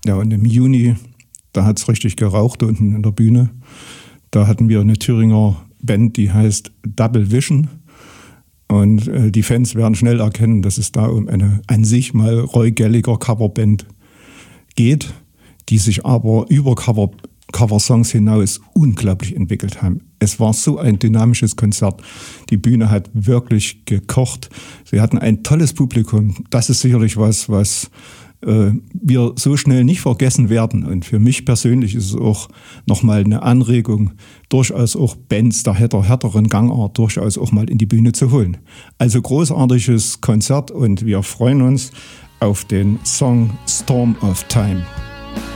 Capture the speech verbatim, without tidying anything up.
Ja, und im Juni, da hat es richtig geraucht unten in der Bühne. Da hatten wir eine Thüringer Band, die heißt Double Vision. Und äh, die Fans werden schnell erkennen, dass es da um eine an sich mal Roy Gallagher Coverband geht, die sich aber über Cover, Coversongs hinaus unglaublich entwickelt haben. Es war so ein dynamisches Konzert. Die Bühne hat wirklich gekocht. Sie hatten ein tolles Publikum. Das ist sicherlich was, was äh, wir so schnell nicht vergessen werden. Und für mich persönlich ist es auch nochmal eine Anregung, durchaus auch Bands der härter, härteren Gangart durchaus auch mal in die Bühne zu holen. Also großartiges Konzert und wir freuen uns auf den Song Storm of Time.